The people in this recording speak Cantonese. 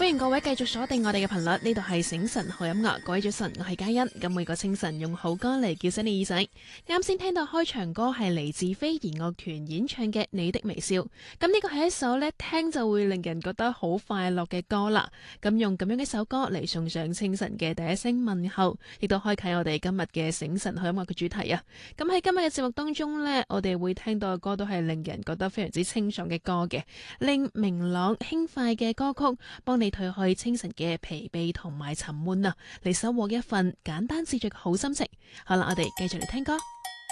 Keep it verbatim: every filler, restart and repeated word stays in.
歡迎各位繼續鎖定我哋嘅頻率，呢度係醒晨好音樂。各位早晨，我係嘉欣。咁每個清晨用好歌嚟叫醒你耳仔。啱先聽到開場歌係嚟自飛兒樂團演唱嘅《你的微笑》。咁呢個係一首呢聽就會令人覺得好快樂嘅歌啦。咁用咁樣一首歌嚟送上清晨嘅第一聲問候，亦都開啟我哋今日嘅醒晨好音樂嘅主題啊。咁喺今日嘅節目當中呢，我哋會聽到嘅歌都係令人覺得非常之清爽嘅歌嘅，令明朗輕快嘅歌曲，幫你褪去清晨嘅疲憊同埋沉悶啊，嚟收穫一份簡單自在嘅好心情。好啦，我哋繼續嚟聽歌。